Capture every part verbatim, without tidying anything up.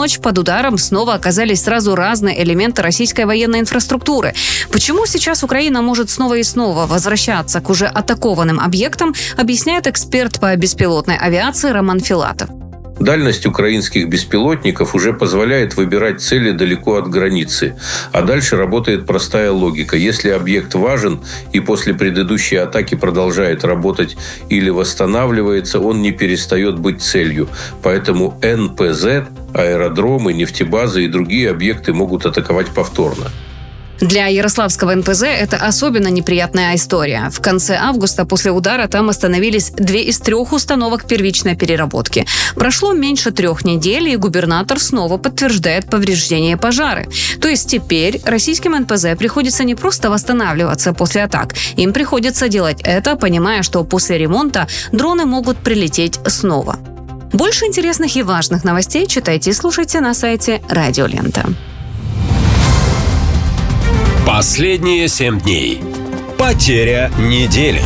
ночь под ударом снова оказались сразу разные элементы российской военной инфраструктуры. Почему сейчас Украина может снова и снова возвращаться к уже атакованным объектам, объясняет эксперт по беспилотной авиации Роман Филатов. Дальность украинских беспилотников уже позволяет выбирать цели далеко от границы. А дальше работает простая логика. Если объект важен и после предыдущей атаки продолжает работать или восстанавливается, он не перестает быть целью. Поэтому эн пэ зет, аэродромы, нефтебазы и другие объекты могут атаковать повторно. Для Ярославского эн пэ зэ это особенно неприятная история. В конце августа после удара там остановились две из трех установок первичной переработки. Прошло меньше трех недель, и губернатор снова подтверждает повреждения и пожары. То есть теперь российским эн пэ зэ приходится не просто восстанавливаться после атак. Им приходится делать это, понимая, что после ремонта дроны могут прилететь снова. Больше интересных и важных новостей читайте и слушайте на сайте Радио Лента. Последние семь дней. Потеря недели.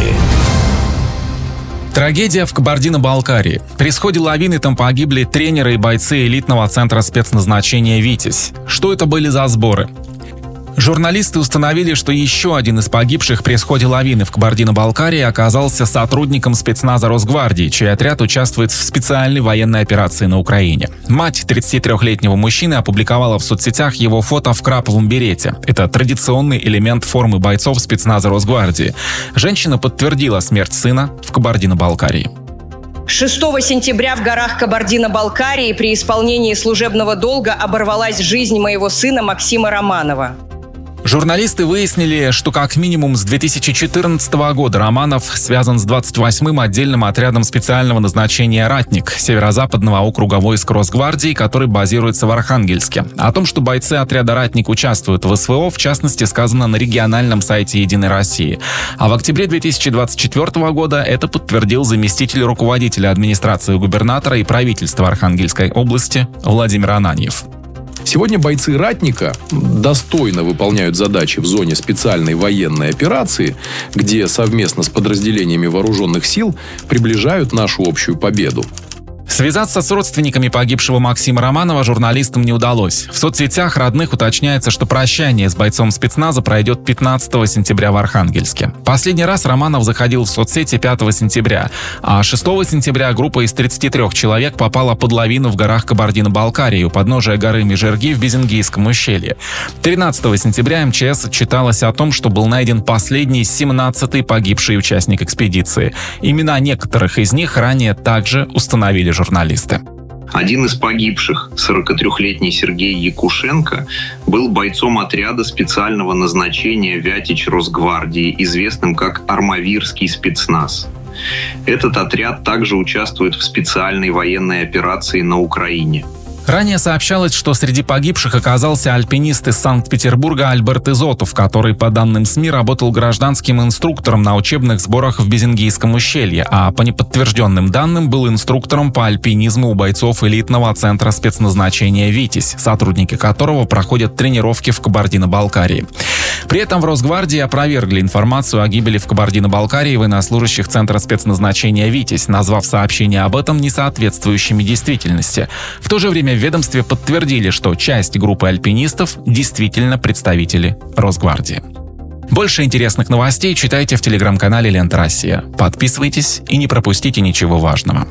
Трагедия в Кабардино-Балкарии. При сходе лавины там погибли тренеры и бойцы элитного центра спецназначения «Витязь». Что это были за сборы? Журналисты установили, что еще один из погибших при сходе лавины в Кабардино-Балкарии оказался сотрудником спецназа Росгвардии, чей отряд участвует в специальной военной операции на Украине. Мать тридцатитрёхлетнего мужчины опубликовала в соцсетях его фото в краповом берете. Это традиционный элемент формы бойцов спецназа Росгвардии. Женщина подтвердила смерть сына в Кабардино-Балкарии. шестого сентября в горах Кабардино-Балкарии при исполнении служебного долга оборвалась жизнь моего сына Максима Романова. Журналисты выяснили, что как минимум с две тысячи четырнадцатого года Романов связан с двадцать восьмым отдельным отрядом специального назначения «Ратник» Северо-Западного округа войск Росгвардии, который базируется в Архангельске. О том, что бойцы отряда «Ратник» участвуют в эс вэ о, в частности, сказано на региональном сайте «Единой России». А в октябре две тысячи двадцать четвёртого года это подтвердил заместитель руководителя администрации губернатора и правительства Архангельской области Владимир Ананьев. Сегодня бойцы «Ратника» достойно выполняют задачи в зоне специальной военной операции, где совместно с подразделениями вооруженных сил приближают нашу общую победу. Связаться с родственниками погибшего Максима Романова журналистам не удалось. В соцсетях родных уточняется, что прощание с бойцом спецназа пройдет пятнадцатого сентября в Архангельске. Последний раз Романов заходил в соцсети пятого сентября, а шестого сентября группа из тридцати трёх человек попала под лавину в горах Кабардино-Балкарии у подножия горы Межерги в Безингийском ущелье. тринадцатого сентября эм че эс отчиталась о том, что был найден последний семнадцатый погибший участник экспедиции. Имена некоторых из них ранее также установили журналисты. Один из погибших, сорокатрёхлетний Сергей Якушенко, был бойцом отряда специального назначения «Вятич» Росгвардии, известным как «Армавирский спецназ». Этот отряд также участвует в специальной военной операции на Украине. Ранее сообщалось, что среди погибших оказался альпинист из Санкт-Петербурга Альберт Изотов, который, по данным СМИ, работал гражданским инструктором на учебных сборах в Безингийском ущелье, а по неподтвержденным данным был инструктором по альпинизму у бойцов элитного центра спецназначения «Витязь», сотрудники которого проходят тренировки в Кабардино-Балкарии. При этом в Росгвардии опровергли информацию о гибели в Кабардино-Балкарии военнослужащих центра спецназначения «Витязь», назвав сообщения об этом несоответствующими действительности. В то же время в ведомстве подтвердили, что часть группы альпинистов действительно представители Росгвардии. Больше интересных новостей читайте в телеграм-канале «Лента Россия». Подписывайтесь и не пропустите ничего важного.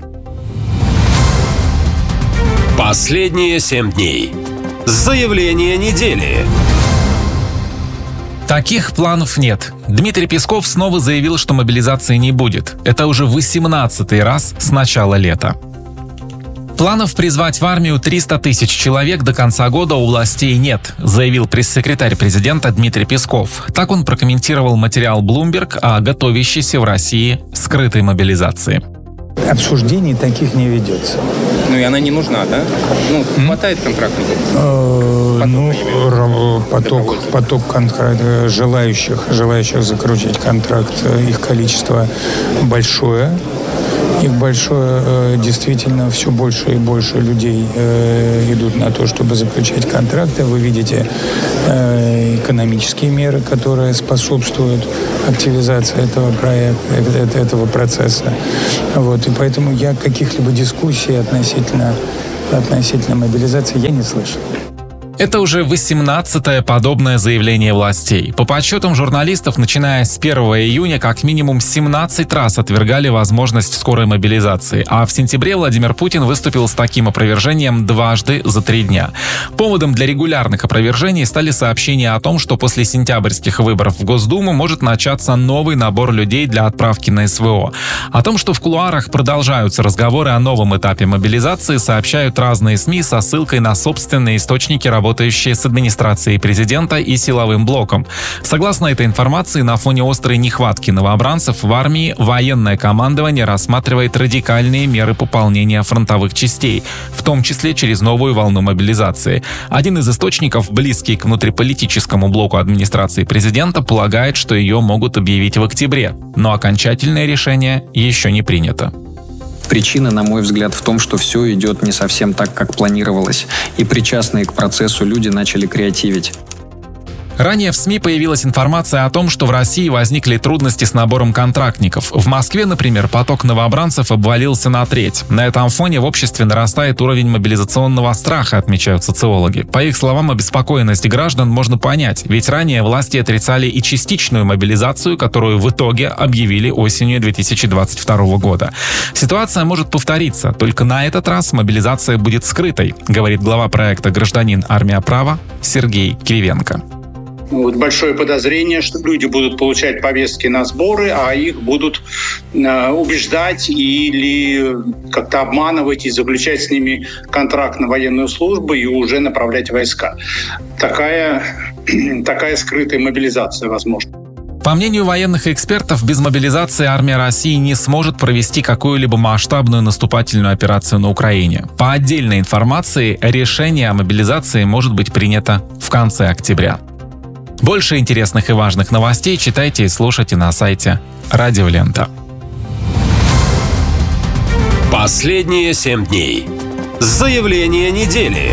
Последние семь дней. Заявление недели. Таких планов нет. Дмитрий Песков снова заявил, что мобилизации не будет. Это уже восемнадцатый раз с начала лета. Планов призвать в армию триста тысяч человек до конца года у властей нет, заявил пресс-секретарь президента Дмитрий Песков. Так он прокомментировал материал Bloomberg о готовящейся в России скрытой мобилизации. Обсуждений таких не ведется. Ну и она не нужна, да? Ну, хватает контрактников? Ну, поток, поток контракт, желающих, желающих заключить контракт, их количество большое. Их большое, действительно, все больше и больше людей идут на то, чтобы заключать контракты. Вы видите экономические меры, которые способствуют активизации этого проекта, этого процесса. Вот. И поэтому я каких-либо дискуссий относительно относительно мобилизации я не слышал. Это уже восемнадцатое подобное заявление властей. По подсчетам журналистов, начиная с первого июня, как минимум семнадцать раз отвергали возможность скорой мобилизации, а в сентябре Владимир Путин выступил с таким опровержением дважды за три дня. Поводом для регулярных опровержений стали сообщения о том, что после сентябрьских выборов в Госдуму может начаться новый набор людей для отправки на эс вэ о. О том, что в кулуарах продолжаются разговоры о новом этапе мобилизации, сообщают разные СМИ со ссылкой на собственные источники работы работающие с администрацией президента и силовым блоком. Согласно этой информации, на фоне острой нехватки новобранцев в армии военное командование рассматривает радикальные меры пополнения фронтовых частей, в том числе через новую волну мобилизации. Один из источников, близкий к внутриполитическому блоку администрации президента, полагает, что ее могут объявить в октябре, но окончательное решение еще не принято. Причина, на мой взгляд, в том, что все идет не совсем так, как планировалось, и причастные к процессу люди начали креативить. Ранее в СМИ появилась информация о том, что в России возникли трудности с набором контрактников. В Москве, например, поток новобранцев обвалился на треть. На этом фоне в обществе нарастает уровень мобилизационного страха, отмечают социологи. По их словам, обеспокоенность граждан можно понять, ведь ранее власти отрицали и частичную мобилизацию, которую в итоге объявили осенью две тысячи двадцать второго года. Ситуация может повториться, только на этот раз мобилизация будет скрытой, говорит глава проекта «Гражданин. Армия. Право» Сергей Кривенко. Вот большое подозрение, что люди будут получать повестки на сборы, а их будут э, убеждать или как-то обманывать и заключать с ними контракт на военную службу и уже направлять войска. Такая, такая скрытая мобилизация возможна. По мнению военных экспертов, без мобилизации армия России не сможет провести какую-либо масштабную наступательную операцию на Украине. По отдельной информации, решение о мобилизации может быть принято в конце октября. Больше интересных и важных новостей читайте и слушайте на сайте Радио Лента. Последние семь дней. Заявление недели.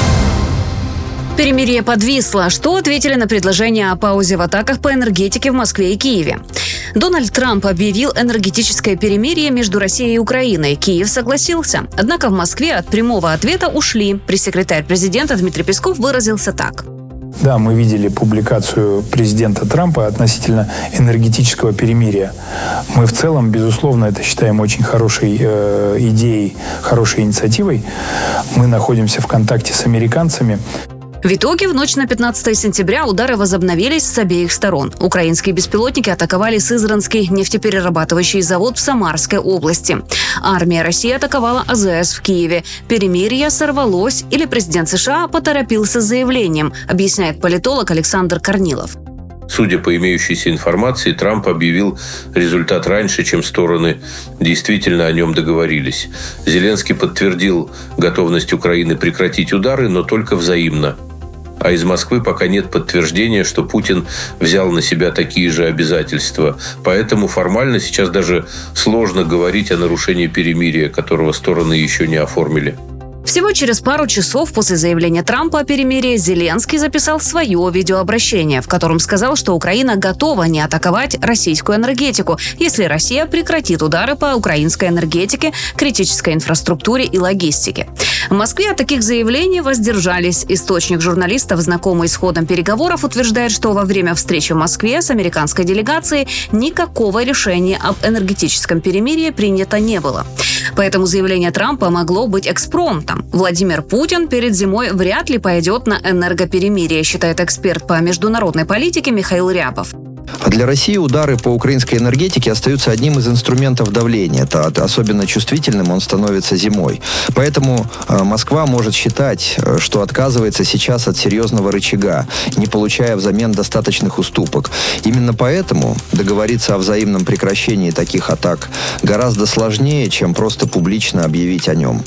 Перемирие подвисло. Что ответили на предложение о паузе в атаках по энергетике в Москве и Киеве? Дональд Трамп объявил энергетическое перемирие между Россией и Украиной. Киев согласился. Однако в Москве от прямого ответа ушли. Пресс-секретарь президента Дмитрий Песков выразился так. Да, мы видели публикацию президента Трампа относительно энергетического перемирия. Мы в целом, безусловно, это считаем очень хорошей э, идеей, хорошей инициативой. Мы находимся в контакте с американцами. В итоге в ночь на пятнадцатое сентября удары возобновились с обеих сторон. Украинские беспилотники атаковали Сызранский нефтеперерабатывающий завод в Самарской области. Армия России атаковала а зэ эс в Киеве. Перемирие сорвалось или президент США поторопился с заявлением, объясняет политолог Александр Корнилов. Судя по имеющейся информации, Трамп объявил результат раньше, чем стороны действительно о нем договорились. Зеленский подтвердил готовность Украины прекратить удары, но только взаимно. А из Москвы пока нет подтверждения, что Путин взял на себя такие же обязательства. Поэтому формально сейчас даже сложно говорить о нарушении перемирия, которого стороны еще не оформили. Всего через пару часов после заявления Трампа о перемирии Зеленский записал свое видеообращение, в котором сказал, что Украина готова не атаковать российскую энергетику, если Россия прекратит удары по украинской энергетике, критической инфраструктуре и логистике. В Москве от таких заявлений воздержались. Источник журналистов, знакомый с ходом переговоров, утверждает, что во время встречи в Москве с американской делегацией никакого решения об энергетическом перемирии принято не было. Поэтому заявление Трампа могло быть экспромтом. Владимир Путин перед зимой вряд ли пойдет на энергоперемирие, считает эксперт по международной политике Михаил Рябов. А для России удары по украинской энергетике остаются одним из инструментов давления. Это особенно чувствительным он становится зимой. Поэтому Москва может считать, что отказывается сейчас от серьезного рычага, не получая взамен достаточных уступок. Именно поэтому договориться о взаимном прекращении таких атак гораздо сложнее, чем просто публично объявить о нем.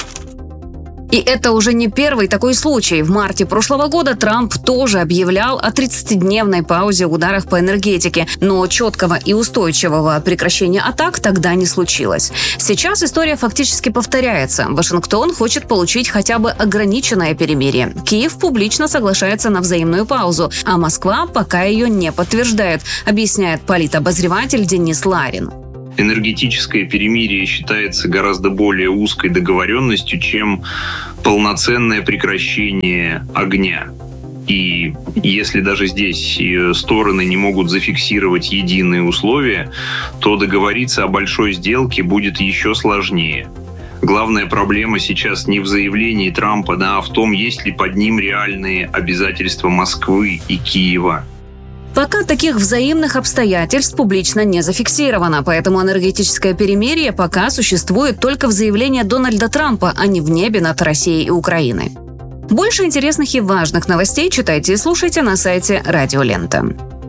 И это уже не первый такой случай. В марте прошлого года Трамп тоже объявлял о тридцатидневной паузе в ударах по энергетике, но четкого и устойчивого прекращения атак тогда не случилось. Сейчас история фактически повторяется. Вашингтон хочет получить хотя бы ограниченное перемирие. Киев публично соглашается на взаимную паузу, а Москва пока ее не подтверждает, объясняет политобозреватель Денис Ларин. Энергетическое перемирие считается гораздо более узкой договоренностью, чем полноценное прекращение огня. И если даже здесь стороны не могут зафиксировать единые условия, то договориться о большой сделке будет еще сложнее. Главная проблема сейчас не в заявлении Трампа, да, а в том, есть ли под ним реальные обязательства Москвы и Киева. Пока таких взаимных обстоятельств публично не зафиксировано, поэтому энергетическое перемирие пока существует только в заявлении Дональда Трампа, а не в небе над Россией и Украиной. Больше интересных и важных новостей читайте и слушайте на сайте Радио Лента.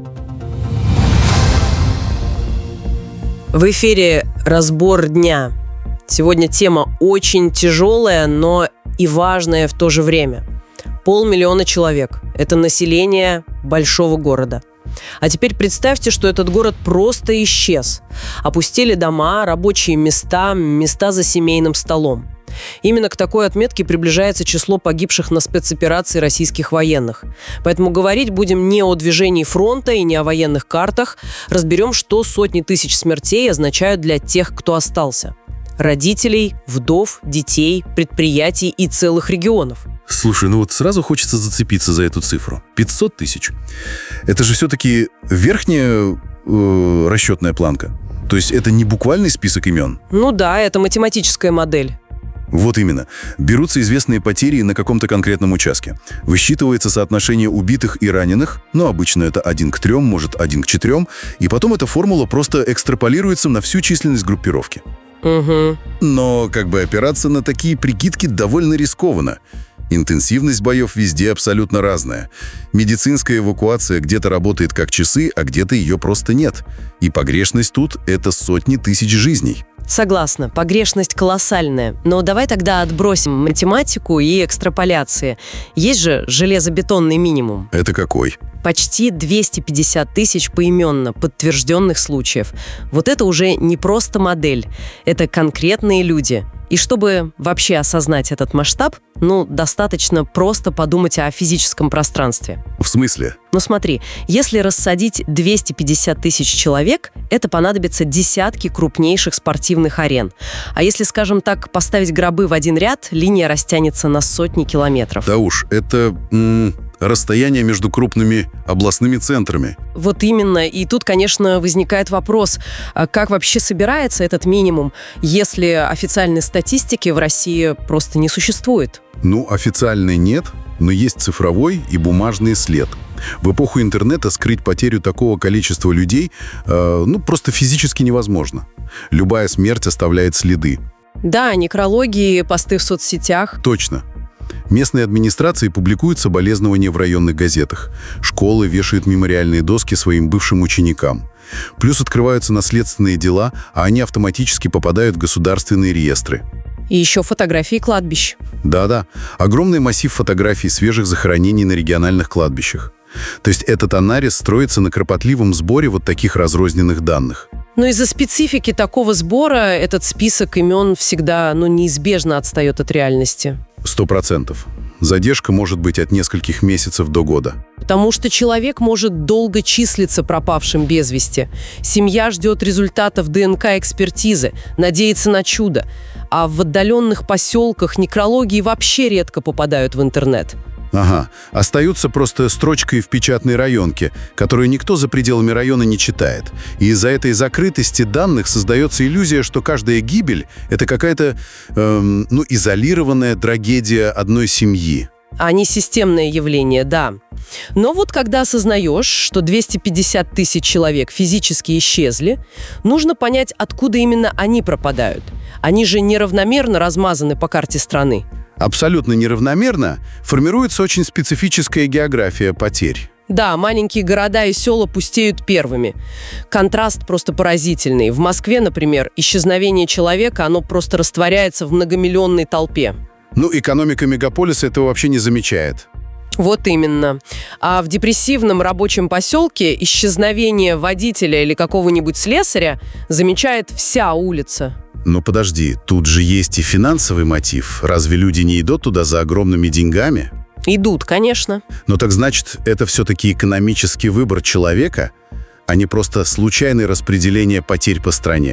В эфире «Разбор дня». Сегодня тема очень тяжелая, но и важная в то же время. Полмиллиона человек – это население большого города. А теперь представьте, что этот город просто исчез. Опустели дома, рабочие места, места за семейным столом. Именно к такой отметке приближается число погибших на спецоперации российских военных. Поэтому говорить будем не о движении фронта и не о военных картах. Разберем, что сотни тысяч смертей означают для тех, кто остался. Родителей, вдов, детей, предприятий и целых регионов. Слушай, ну вот сразу хочется зацепиться за эту цифру. пятьсот тысяч. Это же все-таки верхняя э, расчетная планка. То есть это не буквальный список имен? Ну да, это математическая модель. Вот именно. Берутся известные потери на каком-то конкретном участке. Высчитывается соотношение убитых и раненых, но обычно это один к трем, может один к четырем, и потом эта формула просто экстраполируется на всю численность группировки. Угу. Но как бы опираться на такие прикидки довольно рискованно. Интенсивность боев везде абсолютно разная. Медицинская эвакуация где-то работает как часы, а где-то ее просто нет. И погрешность тут – это сотни тысяч жизней. Согласна, погрешность колоссальная. Но давай тогда отбросим математику и экстраполяции. Есть же железобетонный минимум. Это какой? Почти двести пятьдесят тысяч поименно подтвержденных случаев. Вот это уже не просто модель, это конкретные люди. И чтобы вообще осознать этот масштаб, ну, достаточно просто подумать о физическом пространстве. В смысле? Ну смотри, если рассадить двести пятьдесят тысяч человек, это понадобится десятки крупнейших спортивных арен. А если, скажем так, поставить гробы в один ряд, линия растянется на сотни километров. Да уж, это м- расстояние между крупными областными центрами. Вот именно. И тут, конечно, возникает вопрос, как вообще собирается этот минимум, если официальной статистики в России просто не существует? Ну, официальной нет, но есть цифровой и бумажный след. В эпоху интернета скрыть потерю такого количества людей э, ну, просто физически невозможно. Любая смерть оставляет следы. Да, некрологи, посты в соцсетях. Точно. Местные администрации публикуют соболезнования в районных газетах. Школы вешают мемориальные доски своим бывшим ученикам. Плюс открываются наследственные дела, а они автоматически попадают в государственные реестры. И еще фотографии кладбищ. Да-да. Огромный массив фотографий свежих захоронений на региональных кладбищах. То есть этот анализ строится на кропотливом сборе вот таких разрозненных данных. Но из-за специфики такого сбора этот список имен всегда, ну, неизбежно отстает от реальности. Сто процентов. Задержка может быть от нескольких месяцев до года. Потому что человек может долго числиться пропавшим без вести. Семья ждет результатов ДНК-экспертизы, надеется на чудо. А в отдаленных поселках некрологии вообще редко попадают в интернет. Ага. Остаются просто строчкой в печатной районке, которую никто за пределами района не читает. И из-за этой закрытости данных создается иллюзия, что каждая гибель – это какая-то, эм, ну, изолированная трагедия одной семьи. А не системное явление, да. Но вот когда осознаешь, что двести пятьдесят тысяч человек физически исчезли, нужно понять, откуда именно они пропадают. Они же неравномерно размазаны по карте страны. Абсолютно неравномерно формируется очень специфическая география потерь. Да, маленькие города и села пустеют первыми. Контраст просто поразительный. В Москве, например, исчезновение человека, оно просто растворяется в многомиллионной толпе. Ну, экономика мегаполиса этого вообще не замечает. Вот именно. А в депрессивном рабочем поселке исчезновение водителя или какого-нибудь слесаря замечает вся улица. Но подожди, тут же есть и финансовый мотив. Разве люди не идут туда за огромными деньгами? Идут, конечно. Но так значит, это все-таки экономический выбор человека, а не просто случайное распределение потерь по стране.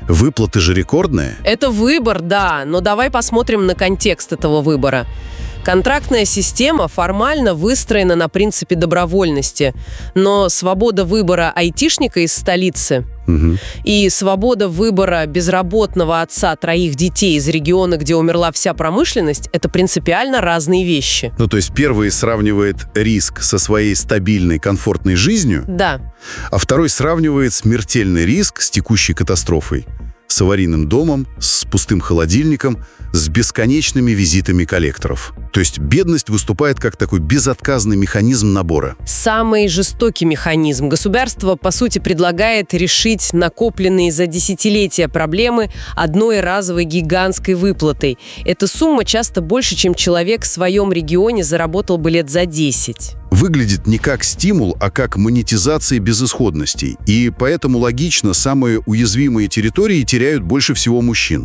Выплаты же рекордные. Это выбор, да, но давай посмотрим на контекст этого выбора. Контрактная система формально выстроена на принципе добровольности, но свобода выбора айтишника из столицы угу. и свобода выбора безработного отца троих детей из региона, где умерла вся промышленность, это принципиально разные вещи. Ну, то есть первый сравнивает риск со своей стабильной, комфортной жизнью, да. а второй сравнивает смертельный риск с текущей катастрофой, с аварийным домом, с пустым холодильником, с бесконечными визитами коллекторов. То есть бедность выступает как такой безотказный механизм набора. Самый жестокий механизм. Государство, по сути, предлагает решить накопленные за десятилетия проблемы одной разовой гигантской выплатой. Эта сумма часто больше, чем человек в своем регионе заработал бы лет за десять. Выглядит не как стимул, а как монетизация безысходностей. И поэтому логично, самые уязвимые территории теряют больше всего мужчин.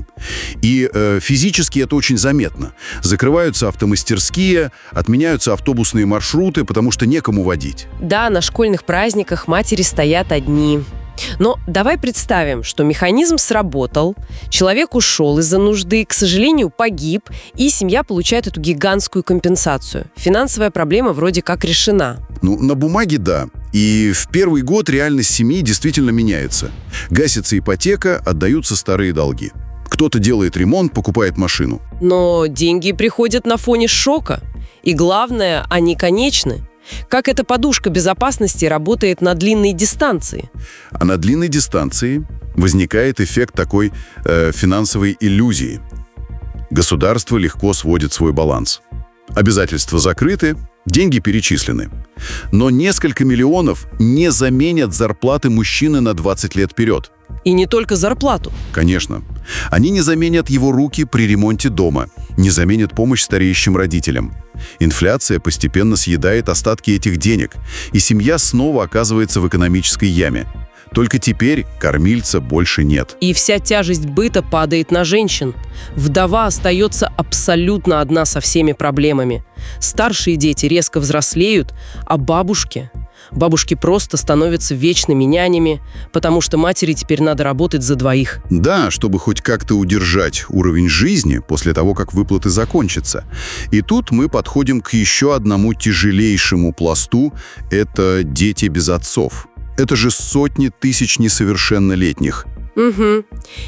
И э, физически это очень заметно. Закрываются автомастерские, отменяются автобусные маршруты, потому что некому водить. Да, на школьных праздниках матери стоят одни. Но давай представим, что механизм сработал, человек ушел из-за нужды, к сожалению, погиб, и семья получает эту гигантскую компенсацию. Финансовая проблема вроде как решена. Ну, на бумаге да. И в первый год реальность семьи действительно меняется. Гасится ипотека, отдаются старые долги. Кто-то делает ремонт, покупает машину. Но деньги приходят на фоне шока. И главное, они конечны. Как эта подушка безопасности работает на длинной дистанции? А на длинной дистанции возникает эффект такой э, финансовой иллюзии. Государство легко сводит свой баланс. Обязательства закрыты, деньги перечислены. Но несколько миллионов не заменят зарплаты мужчины на двадцать лет вперед. И не только зарплату. Конечно. Они не заменят его руки при ремонте дома, не заменят помощь стареющим родителям. Инфляция постепенно съедает остатки этих денег, и семья снова оказывается в экономической яме. Только теперь кормильца больше нет. И вся тяжесть быта падает на женщин. Вдова остается абсолютно одна со всеми проблемами. Старшие дети резко взрослеют, а бабушки... Бабушки просто становятся вечными нянями, потому что матери теперь надо работать за двоих. Да, чтобы хоть как-то удержать уровень жизни после того, как выплаты закончатся. И тут мы подходим к еще одному тяжелейшему пласту – это дети без отцов. Это же сотни тысяч несовершеннолетних. Угу.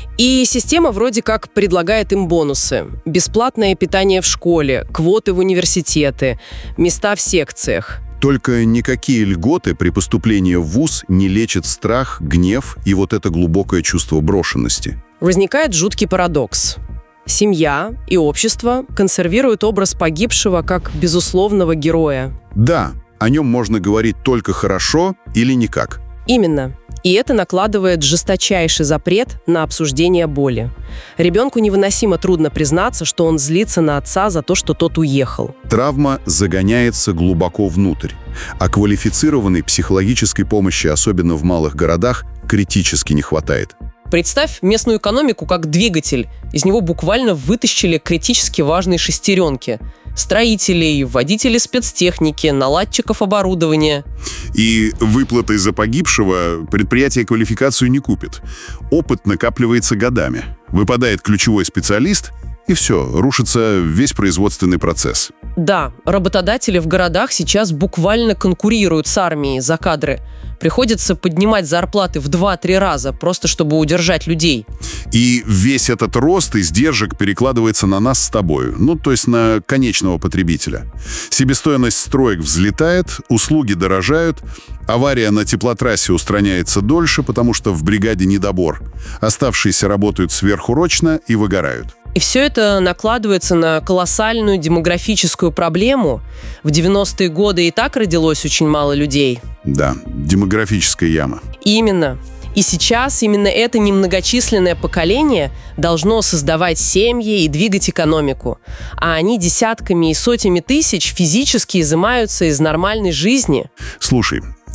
И система вроде как предлагает им бонусы. Бесплатное питание в школе, квоты в университеты, места в секциях. Только никакие льготы при поступлении в вуз не лечат страх, гнев и вот это глубокое чувство брошенности. Возникает жуткий парадокс. Семья и общество консервируют образ погибшего как безусловного героя. Да, о нем можно говорить только хорошо или никак. Именно. И это накладывает жесточайший запрет на обсуждение боли. Ребенку невыносимо трудно признаться, что он злится на отца за то, что тот уехал. Травма загоняется глубоко внутрь, а квалифицированной психологической помощи, особенно в малых городах, критически не хватает. Представь местную экономику как двигатель. Из него буквально вытащили критически важные шестеренки. Строителей, водителей спецтехники, наладчиков оборудования. И выплатой за погибшего предприятие квалификацию не купит. Опыт накапливается годами. Выпадает ключевой специалист, и все, рушится весь производственный процесс. Да, работодатели в городах сейчас буквально конкурируют с армией за кадры. Приходится поднимать зарплаты в два-три раза, просто чтобы удержать людей. И весь этот рост издержек перекладывается на нас с тобой, ну, то есть на конечного потребителя. Себестоимость строек взлетает, услуги дорожают, авария на теплотрассе устраняется дольше, потому что в бригаде недобор. Оставшиеся работают сверхурочно и выгорают. И все это накладывается на колоссальную демографическую проблему. В девяностые годы и так родилось очень мало людей. Да, демографическая яма. Именно. И сейчас именно это немногочисленное поколение должно создавать семьи и двигать экономику. А они десятками и сотнями тысяч физически изымаются из нормальной жизни. Слушай,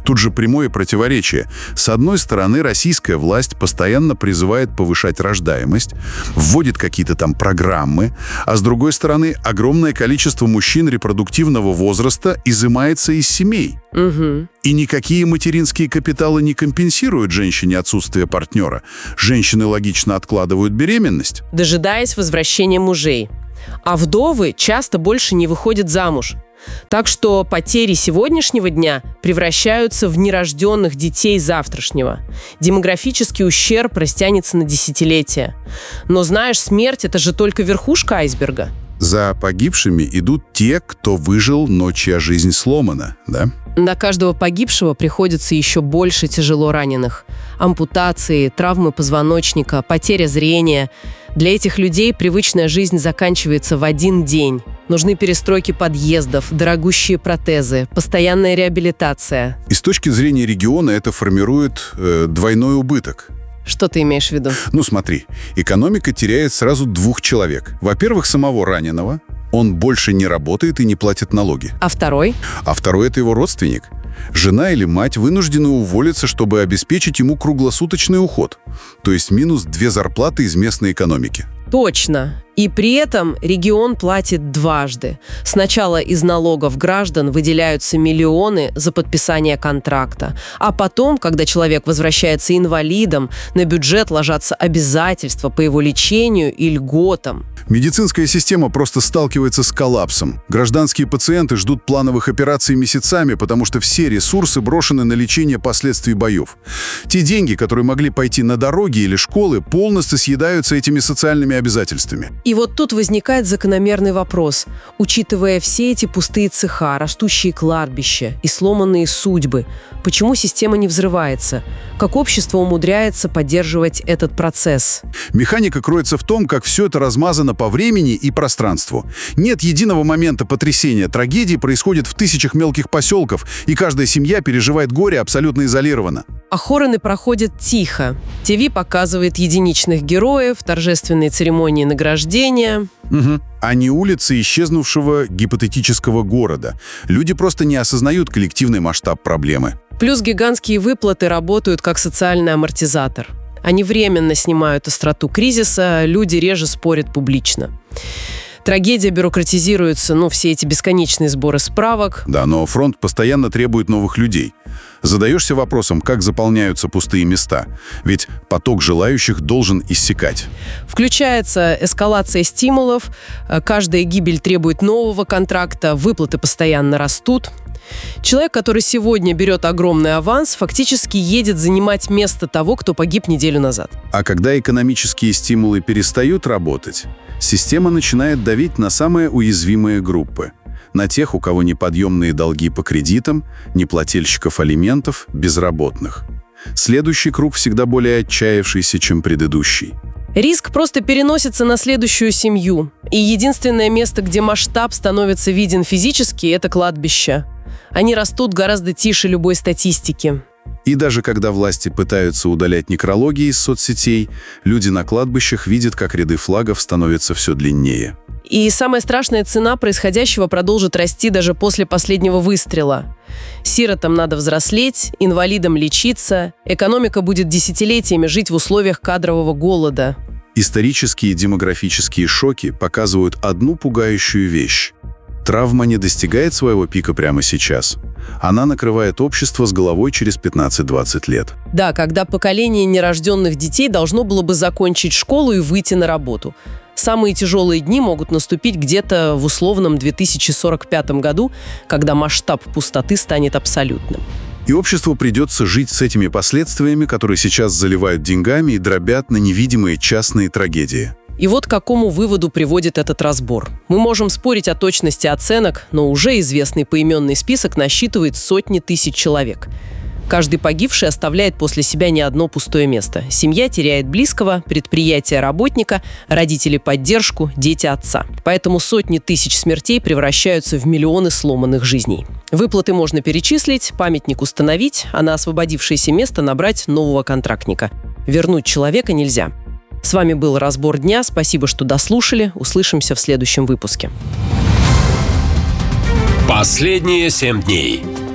Тут же прямое противоречие. С одной стороны, российская власть постоянно призывает повышать рождаемость, вводит какие-то там программы, а с другой стороны, огромное количество мужчин репродуктивного возраста изымается из семей. Угу. И никакие материнские капиталы не компенсируют женщине отсутствие партнера. Женщины логично откладывают беременность, дожидаясь возвращения мужей. А вдовы часто больше не выходят замуж. Так что потери сегодняшнего дня превращаются в нерожденных детей завтрашнего. Демографический ущерб растянется на десятилетия. Но знаешь, смерть – это же только верхушка айсберга. За погибшими идут те, кто выжил, но чья жизнь сломана, да? На каждого погибшего приходится еще больше тяжело раненых. Ампутации, травмы позвоночника, потеря зрения. Для этих людей привычная жизнь заканчивается в один день. Нужны перестройки подъездов, дорогущие протезы, постоянная реабилитация. И с точки зрения региона это формирует э, двойной убыток. Что ты имеешь в виду? Ну смотри, экономика теряет сразу двух человек. Во-первых, самого раненого. Он больше не работает и не платит налоги. А второй? А второй – это его родственник. Жена или мать вынуждены уволиться, чтобы обеспечить ему круглосуточный уход. То есть минус две зарплаты из местной экономики. Точно. И при этом регион платит дважды. Сначала из налогов граждан выделяются миллионы за подписание контракта. А потом, когда человек возвращается инвалидом, на бюджет ложатся обязательства по его лечению и льготам. Медицинская система просто сталкивается с коллапсом. Гражданские пациенты ждут плановых операций месяцами, потому что все ресурсы брошены на лечение последствий боев. Те деньги, которые могли пойти на дороги или школы, полностью съедаются этими социальными обязательствами. И вот тут возникает закономерный вопрос. Учитывая все эти пустые цеха, растущие кладбища и сломанные судьбы, почему система не взрывается? Как общество умудряется поддерживать этот процесс? Механика кроется в том, как все это размазано по времени и пространству. Нет единого момента потрясения. Трагедии происходят в тысячах мелких поселков, и каждая семья переживает горе абсолютно изолированно. Похороны проходят тихо. ТВ показывает единичных героев, торжественные церемонии награждения. Угу. А не улицы исчезнувшего гипотетического города. Люди просто не осознают коллективный масштаб проблемы. Плюс гигантские выплаты работают как социальный амортизатор. Они временно снимают остроту кризиса, люди реже спорят публично. Трагедия бюрократизируется, ну, все эти бесконечные сборы справок. Да, но фронт постоянно требует новых людей. Задаешься вопросом, как заполняются пустые места? Ведь поток желающих должен иссякать. Включается эскалация стимулов, каждая гибель требует нового контракта, выплаты постоянно растут. Человек, который сегодня берет огромный аванс, фактически едет занимать место того, кто погиб неделю назад. А когда экономические стимулы перестают работать, система начинает давить на самые уязвимые группы. На тех, у кого неподъемные долги по кредитам, неплательщиков алиментов, безработных. Следующий круг всегда более отчаявшийся, чем предыдущий. Риск просто переносится на следующую семью. И единственное место, где масштаб становится виден физически, это кладбище. Они растут гораздо тише любой статистики. И даже когда власти пытаются удалять некрологи из соцсетей, люди на кладбищах видят, как ряды флагов становятся все длиннее. И самая страшная цена происходящего продолжит расти даже после последнего выстрела. Сиротам надо взрослеть, инвалидам лечиться, экономика будет десятилетиями жить в условиях кадрового голода. Исторические и демографические шоки показывают одну пугающую вещь. Травма не достигает своего пика прямо сейчас. Она накрывает общество с головой через пятнадцать-двадцать лет. Да, когда поколение нерожденных детей должно было бы закончить школу и выйти на работу. Самые тяжелые дни могут наступить где-то в условном две тысячи сорок пятом году, когда масштаб пустоты станет абсолютным. И обществу придется жить с этими последствиями, которые сейчас заливают деньгами и дробят на невидимые частные трагедии. И вот к какому выводу приводит этот разбор. Мы можем спорить о точности оценок, но уже известный поименный список насчитывает сотни тысяч человек. Каждый погибший оставляет после себя не одно пустое место. Семья теряет близкого, предприятие работника, родители поддержку, дети отца. Поэтому сотни тысяч смертей превращаются в миллионы сломанных жизней. Выплаты можно перечислить, памятник установить, а на освободившееся место набрать нового контрактника. Вернуть человека нельзя. С вами был «Разбор дня». Спасибо, что дослушали. Услышимся в следующем выпуске. Последние семь дней с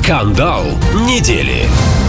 Скандал недели.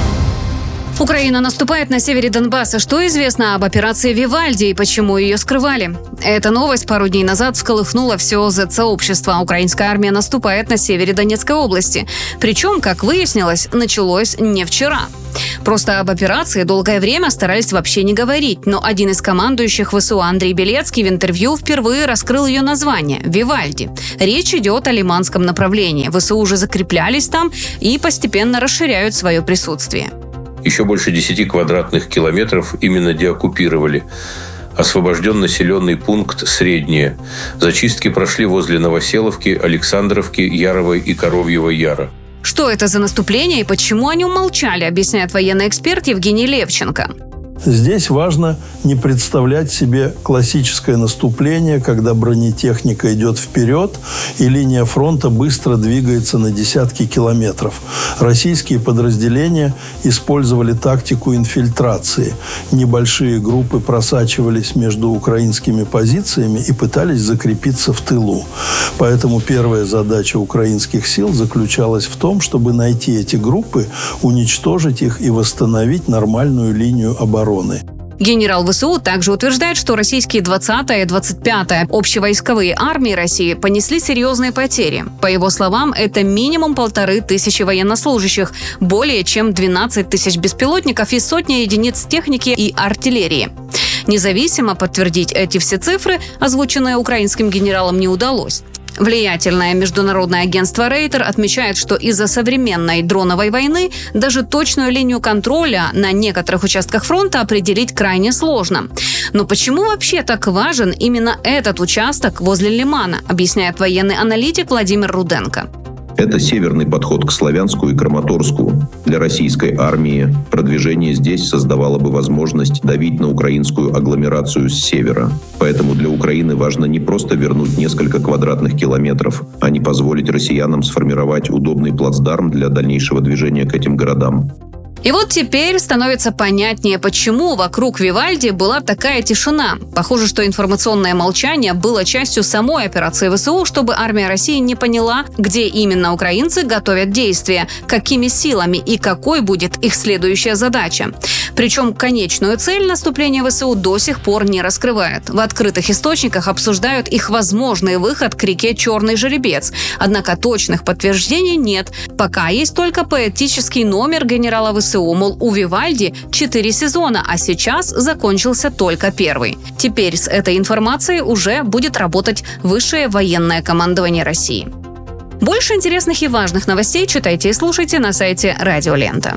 Украина наступает на севере Донбасса. Что известно об операции «Вивальди» и почему ее скрывали? Эта новость пару дней назад всколыхнула все зет-сообщество. Украинская армия наступает на севере Донецкой области. Причем, как выяснилось, началось не вчера. Просто об операции долгое время старались вообще не говорить, но один из командующих ВСУ Андрей Белецкий в интервью впервые раскрыл ее название – «Вивальди». Речь идет о Лиманском направлении. ВСУ уже закреплялись там и постепенно расширяют свое присутствие. Еще больше десяти квадратных километров именно деоккупировали. Освобожден населенный пункт Среднее. Зачистки прошли возле Новоселовки, Александровки, Ярова и Коровьего Яра. Что это за наступление и почему о нем молчали, объясняет военный эксперт Евгений Левченко. Здесь важно не представлять себе классическое наступление, когда бронетехника идет вперед и линия фронта быстро двигается на десятки километров. Российские подразделения использовали тактику инфильтрации. Небольшие группы просачивались между украинскими позициями и пытались закрепиться в тылу. Поэтому первая задача украинских сил заключалась в том, чтобы найти эти группы, уничтожить их и восстановить нормальную линию обороны. Генерал ВСУ также утверждает, что российские двадцатая и двадцать пятая общевойсковые армии России понесли серьезные потери. По его словам, это минимум полторы тысячи военнослужащих, более чем двенадцать тысяч беспилотников и сотни единиц техники и артиллерии. Независимо подтвердить эти все цифры, озвученные украинским генералом, не удалось. Влиятельное международное агентство Рейтер отмечает, что из-за современной дроновой войны даже точную линию контроля на некоторых участках фронта определить крайне сложно. Но почему вообще так важен именно этот участок возле Лимана, объясняет военный аналитик Владимир Руденко. Это северный подход к Славянску и Краматорску. Для российской армии продвижение здесь создавало бы возможность давить на украинскую агломерацию с севера. Поэтому для Украины важно не просто вернуть несколько квадратных километров, а не позволить россиянам сформировать удобный плацдарм для дальнейшего движения к этим городам. И вот теперь становится понятнее, почему вокруг Вивальди была такая тишина. Похоже, что информационное молчание было частью самой операции ВСУ, чтобы армия России не поняла, где именно украинцы готовят действия, какими силами и какой будет их следующая задача. Причем конечную цель наступления ВСУ до сих пор не раскрывают. В открытых источниках обсуждают их возможный выход к реке Черный Жеребец. Однако точных подтверждений нет. Пока есть только поэтический номер генерала ВСУ. Мол, у Вивальди четыре сезона, а сейчас закончился только первый. Теперь с этой информацией уже будет работать высшее военное командование России. Больше интересных и важных новостей читайте и слушайте на сайте Радио Лента.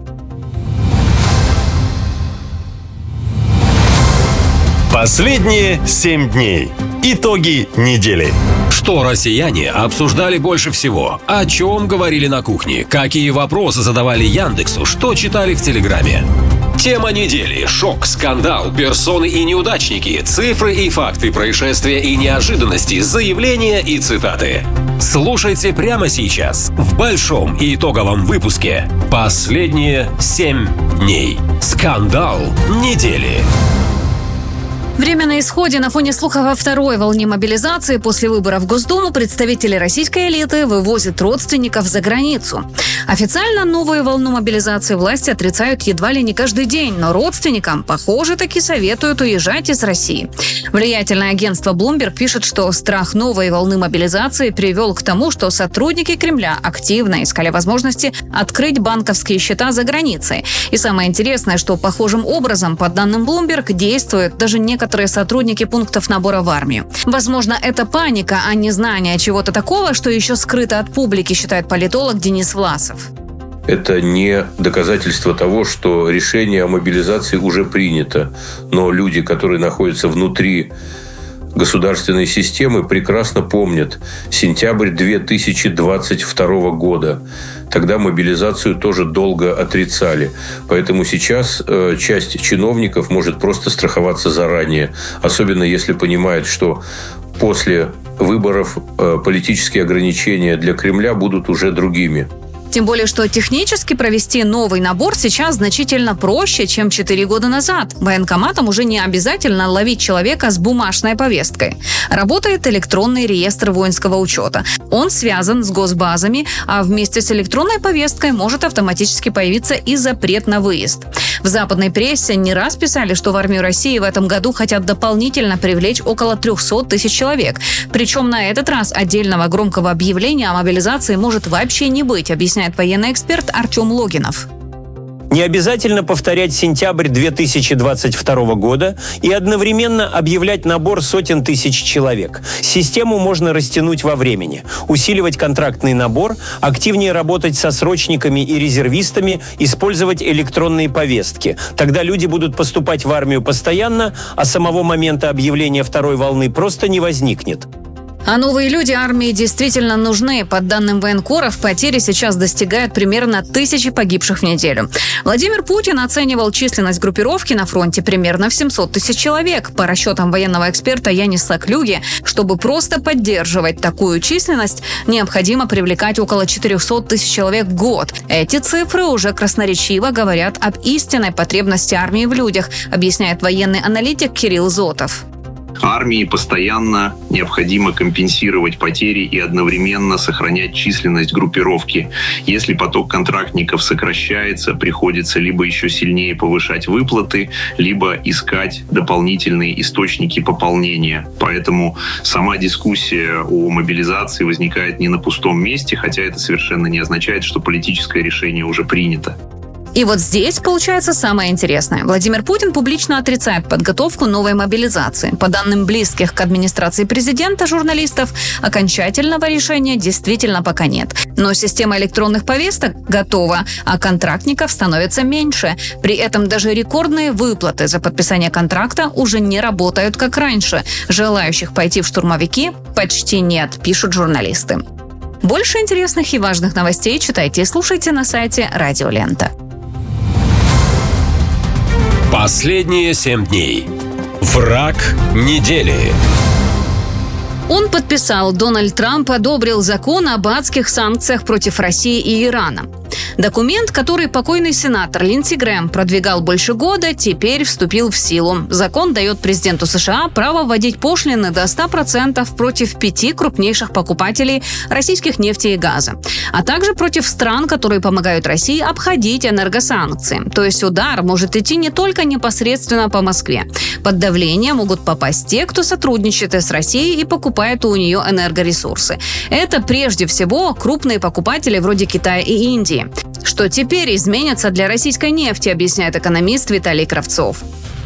Последние семь дней. Итоги недели. Что россияне обсуждали больше всего? О чем говорили на кухне? Какие вопросы задавали Яндексу? Что читали в Телеграме? Тема недели. Шок, скандал, персоны и неудачники, цифры и факты, происшествия и неожиданности, заявления и цитаты. Слушайте прямо сейчас в большом и итоговом выпуске «Последние семь дней». Скандал недели. Время на исходе. На фоне слухов о второй волне мобилизации после выборов в Госдуму представители российской элиты вывозят родственников за границу. Официально новую волну мобилизации власти отрицают едва ли не каждый день, но родственникам, похоже, таки советуют уезжать из России. Влиятельное агентство Bloomberg пишет, что страх новой волны мобилизации привел к тому, что сотрудники Кремля активно искали возможности открыть банковские счета за границей. И самое интересное, что похожим образом, по данным Bloomberg, действуют даже некоторые Некоторые сотрудники пунктов набора в армию. Возможно, это паника, а не знание чего-то такого, что еще скрыто от публики, считает политолог Денис Власов. Это не доказательство того, что решение о мобилизации уже принято. Но люди, которые находятся внутри государственной системы, прекрасно помнят сентябрь две тысячи двадцать второго года. Тогда мобилизацию тоже долго отрицали. Поэтому сейчас э, часть чиновников может просто страховаться заранее. Особенно если понимает, что после выборов э, политические ограничения для Кремля будут уже другими. Тем более, что технически провести новый набор сейчас значительно проще, чем четыре года назад. Военкоматам уже не обязательно ловить человека с бумажной повесткой. Работает электронный реестр воинского учета. Он связан с госбазами, а вместе с электронной повесткой может автоматически появиться и запрет на выезд. В западной прессе не раз писали, что в армию России в этом году хотят дополнительно привлечь около триста тысяч человек. Причем на этот раз отдельного громкого объявления о мобилизации может вообще не быть, объясняет военный эксперт Артем Логинов. Не обязательно повторять сентябрь две тысячи двадцать второго года и одновременно объявлять набор сотен тысяч человек. Систему можно растянуть во времени, усиливать контрактный набор, активнее работать со срочниками и резервистами, использовать электронные повестки. Тогда люди будут поступать в армию постоянно, а самого момента объявления второй волны просто не возникнет. А новые люди армии действительно нужны. По данным военкоров, потери сейчас достигают примерно тысячи погибших в неделю. Владимир Путин оценивал численность группировки на фронте примерно в семьсот тысяч человек. По расчетам военного эксперта Яниса Клюги, чтобы просто поддерживать такую численность, необходимо привлекать около четыреста тысяч человек в год. Эти цифры уже красноречиво говорят об истинной потребности армии в людях, объясняет военный аналитик Кирилл Зотов. Армии постоянно необходимо компенсировать потери и одновременно сохранять численность группировки. Если поток контрактников сокращается, приходится либо еще сильнее повышать выплаты, либо искать дополнительные источники пополнения. Поэтому сама дискуссия о мобилизации возникает не на пустом месте, хотя это совершенно не означает, что политическое решение уже принято. И вот здесь получается самое интересное. Владимир Путин публично отрицает подготовку новой мобилизации. По данным близких к администрации президента журналистов, окончательного решения действительно пока нет. Но система электронных повесток готова, а контрактников становится меньше. При этом даже рекордные выплаты за подписание контракта уже не работают как раньше. Желающих пойти в штурмовики почти нет, пишут журналисты. Больше интересных и важных новостей читайте и слушайте на сайте Радио Лента. Последние семь дней. Враг недели. Он подписал, Дональд Трамп одобрил закон об адских санкциях против России и Ирана. Документ, который покойный сенатор Линдси Грэм продвигал больше года, теперь вступил в силу. Закон дает президенту США право вводить пошлины до ста процентов против пяти крупнейших покупателей российских нефти и газа, а также против стран, которые помогают России обходить энергосанкции. То есть удар может идти не только непосредственно по Москве. Под давление могут попасть те, кто сотрудничает с Россией и покупает у нее энергоресурсы. Это прежде всего крупные покупатели вроде Китая и Индии. Что теперь изменится для российской нефти, объясняет экономист Виталий Кравцов.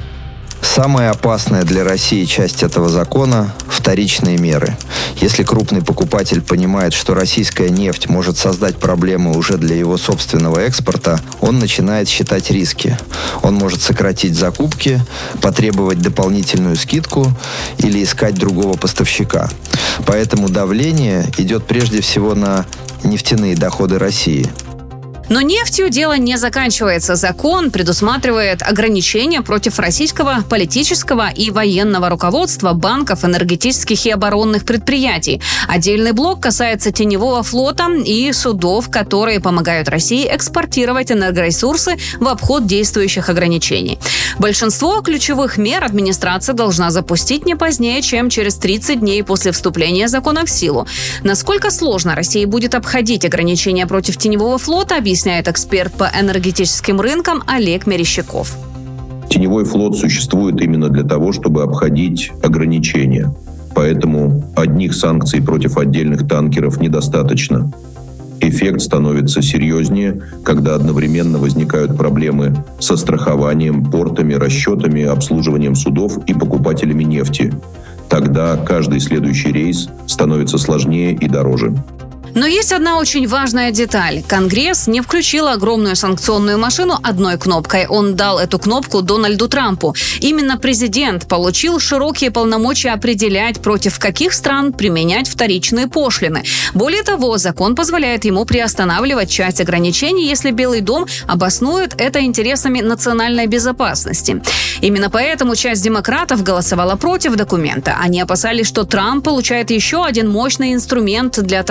Самая опасная для России часть этого закона – вторичные меры. Если крупный покупатель понимает, что российская нефть может создать проблемы уже для его собственного экспорта, он начинает считать риски. Он может сократить закупки, потребовать дополнительную скидку или искать другого поставщика. Поэтому давление идет прежде всего на нефтяные доходы России. Но нефтью дело не заканчивается. Закон предусматривает ограничения против российского политического и военного руководства, банков, энергетических и оборонных предприятий. Отдельный блок касается теневого флота и судов, которые помогают России экспортировать энергоресурсы в обход действующих ограничений. Большинство ключевых мер администрация должна запустить не позднее, чем через тридцать дней после вступления закона в силу. Насколько сложно России будет обходить ограничения против теневого флота, объясняет объясняет эксперт по энергетическим рынкам Олег Мерещаков. Теневой флот существует именно для того, чтобы обходить ограничения. Поэтому одних санкций против отдельных танкеров недостаточно. Эффект становится серьезнее, когда одновременно возникают проблемы со страхованием, портами, расчетами, обслуживанием судов и покупателями нефти. Тогда каждый следующий рейс становится сложнее и дороже. Но есть одна очень важная деталь. Конгресс не включил огромную санкционную машину одной кнопкой. Он дал эту кнопку Дональду Трампу. Именно президент получил широкие полномочия определять, против каких стран применять вторичные пошлины. Более того, закон позволяет ему приостанавливать часть ограничений, если Белый дом обоснует это интересами национальной безопасности. Именно поэтому часть демократов голосовала против документа. Они опасались, что Трамп получает еще один мощный инструмент для торгового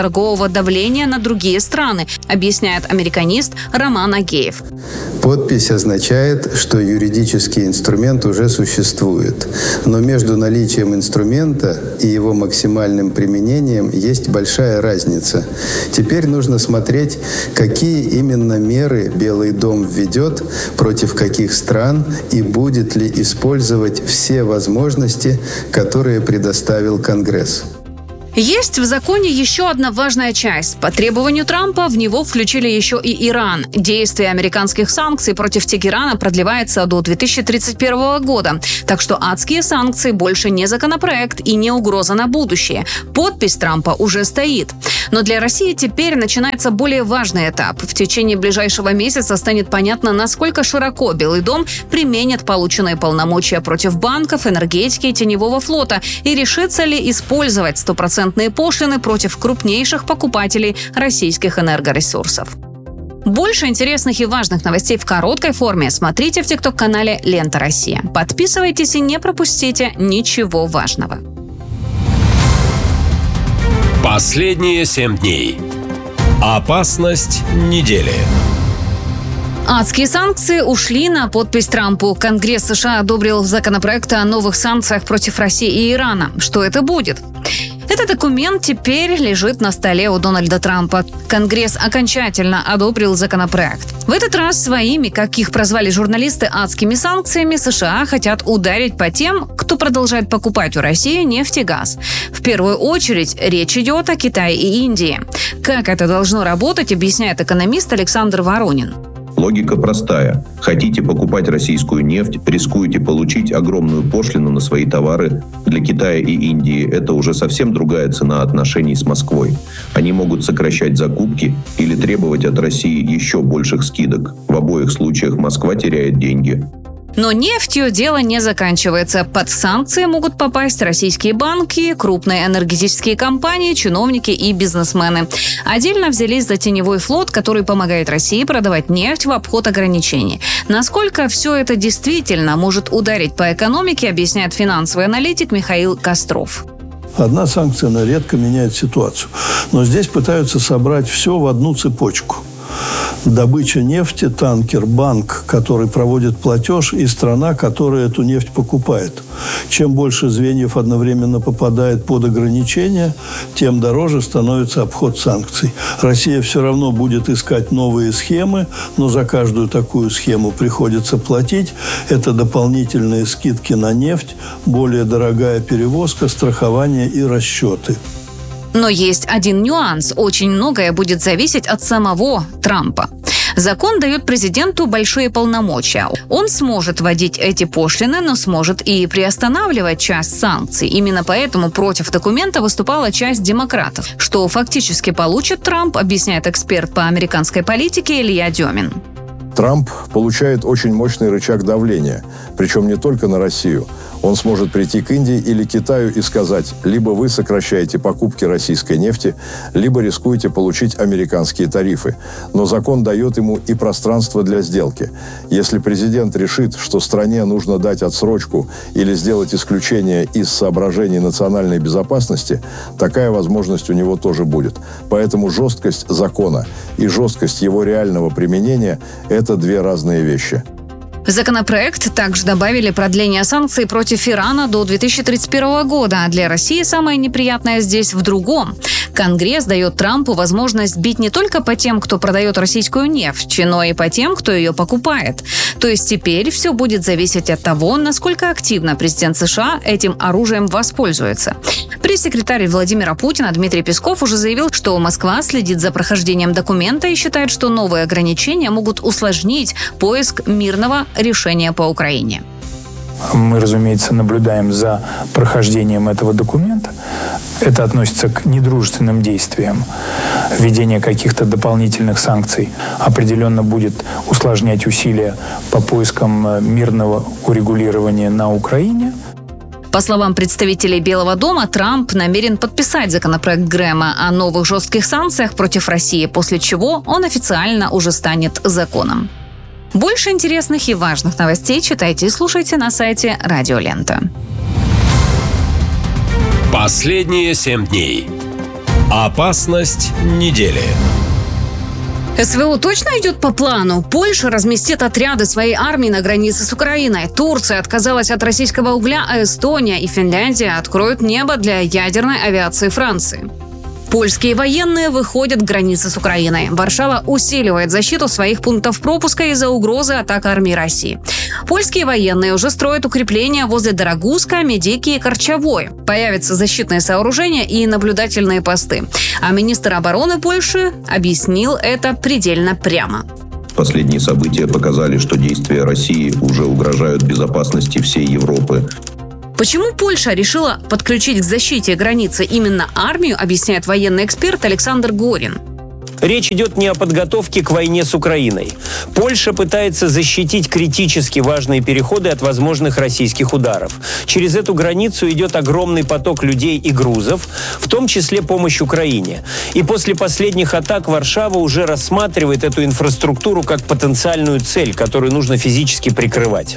давления на другие страны, объясняет американист Роман Агеев. Подпись означает, что юридический инструмент уже существует. Но между наличием инструмента и его максимальным применением есть большая разница. Теперь нужно смотреть, какие именно меры Белый дом введет, против каких стран и будет ли использовать все возможности, которые предоставил Конгресс. Есть в законе еще одна важная часть. По требованию Трампа в него включили еще и Иран. Действие американских санкций против Тегерана продлевается до две тысячи тридцать первого года. Так что адские санкции больше не законопроект и не угроза на будущее. Подпись Трампа уже стоит. Но для России теперь начинается более важный этап. В течение ближайшего месяца станет понятно, насколько широко Белый дом применит полученные полномочия против банков, энергетики и теневого флота и решится ли использовать стопроцентные пошлины против крупнейших покупателей российских энергоресурсов. Больше интересных и важных новостей в короткой форме смотрите в тикток-канале «Лента Россия». Подписывайтесь и не пропустите ничего важного. Последние семь дней. Опасность недели. Адские санкции ушли на подпись Трампу. Конгресс США одобрил законопроект о новых санкциях против России и Ирана. Что это будет? Этот документ теперь лежит на столе у Дональда Трампа. Конгресс окончательно одобрил законопроект. В этот раз своими, как их прозвали журналисты, адскими санкциями США хотят ударить по тем, кто продолжает покупать у России нефть и газ. В первую очередь речь идет о Китае и Индии. Как это должно работать, объясняет экономист Александр Воронин. Логика простая. Хотите покупать российскую нефть, рискуете получить огромную пошлину на свои товары. Для Китая и Индии это уже совсем другая цена отношений с Москвой. Они могут сокращать закупки или требовать от России еще больших скидок. В обоих случаях Москва теряет деньги. Но нефтью дело не заканчивается. Под санкции могут попасть российские банки, крупные энергетические компании, чиновники и бизнесмены. Отдельно взялись за теневой флот, который помогает России продавать нефть в обход ограничений. Насколько все это действительно может ударить по экономике, объясняет финансовый аналитик Михаил Костров. Одна санкция, она редко меняет ситуацию. Но здесь пытаются собрать все в одну цепочку. Добыча нефти, танкер, банк, который проводит платеж, и страна, которая эту нефть покупает. Чем больше звеньев одновременно попадает под ограничения, тем дороже становится обход санкций. Россия все равно будет искать новые схемы, но за каждую такую схему приходится платить. Это дополнительные скидки на нефть, более дорогая перевозка, страхование и расчеты. Но есть один нюанс. Очень многое будет зависеть от самого Трампа. Закон дает президенту большие полномочия. Он сможет вводить эти пошлины, но сможет и приостанавливать часть санкций. Именно поэтому против документа выступала часть демократов. Что фактически получит Трамп, объясняет эксперт по американской политике Илья Демин. Трамп получает очень мощный рычаг давления, причем не только на Россию. Он сможет прийти к Индии или Китаю и сказать, либо вы сокращаете покупки российской нефти, либо рискуете получить американские тарифы. Но закон дает ему и пространство для сделки. Если президент решит, что стране нужно дать отсрочку или сделать исключение из соображений национальной безопасности, такая возможность у него тоже будет. Поэтому жесткость закона и жесткость его реального применения – это две разные вещи. В законопроект также добавили продление санкций против Ирана до две тысячи тридцать первого года. А для России самое неприятное здесь в другом. Конгресс дает Трампу возможность бить не только по тем, кто продает российскую нефть, но и по тем, кто ее покупает. То есть теперь все будет зависеть от того, насколько активно президент США этим оружием воспользуется. Пресс-секретарь Владимира Путина Дмитрий Песков уже заявил, что Москва следит за прохождением документа и считает, что новые ограничения могут усложнить поиск мирного решения по Украине. Мы, разумеется, наблюдаем за прохождением этого документа. Это относится к недружественным действиям. Введение каких-то дополнительных санкций определенно будет усложнять усилия по поискам мирного урегулирования на Украине. По словам представителей Белого дома, Трамп намерен подписать законопроект Грэма о новых жестких санкциях против России, после чего он официально уже станет законом. Больше интересных и важных новостей читайте и слушайте на сайте Радио Лента. Последние семь дней. Опасность недели. СВО точно идет по плану? Польша разместит отряды своей армии на границе с Украиной. Турция отказалась от российского угля, а Эстония и Финляндия откроют небо для ядерной авиации Франции. Польские военные выходят к границе с Украиной. Варшава усиливает защиту своих пунктов пропуска из-за угрозы атак армии России. Польские военные уже строят укрепления возле Дорогуска, Медики и Корчевой. Появятся защитные сооружения и наблюдательные посты. А министр обороны Польши объяснил это предельно прямо. Последние события показали, что действия России уже угрожают безопасности всей Европы. Почему Польша решила подключить к защите границы именно армию, объясняет военный эксперт Александр Горин. Речь идет не о подготовке к войне с Украиной. Польша пытается защитить критически важные переходы от возможных российских ударов. Через эту границу идет огромный поток людей и грузов, в том числе помощь Украине. И после последних атак Варшава уже рассматривает эту инфраструктуру как потенциальную цель, которую нужно физически прикрывать.